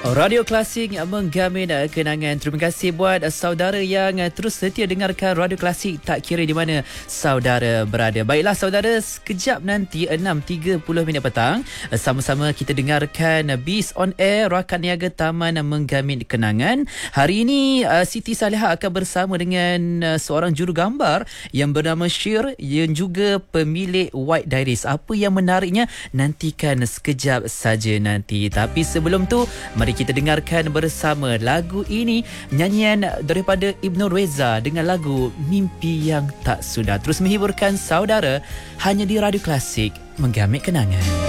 Radio Klasik yang menggamin kenangan. Terima kasih buat saudara yang terus setia dengarkan Radio Klasik tak kira di mana saudara berada. Baiklah saudara, sekejap nanti 6.30 petang sama-sama kita dengarkan Biz on Air, rakan niaga Taman Menggamin Kenangan. Hari ini Siti Salihah akan bersama dengan seorang jurugambar yang bernama Syir yang juga pemilik White Diaries. Apa yang menariknya nantikan sekejap saja nanti. Tapi sebelum tu mari kita dengarkan bersama lagu ini, nyanyian daripada Ibnu Reza dengan lagu Mimpi Yang Tak Sudah. Terus menghiburkan saudara hanya di Radio Klasik Menggamit Kenangan.